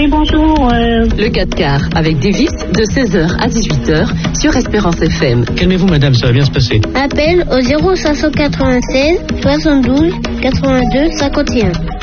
Oui, bonjour. Le 4 quarts avec Davis de 16h à 18h sur Espérance FM. Calmez-vous, madame, ça va bien se passer. Appel au 0596 72 82 51.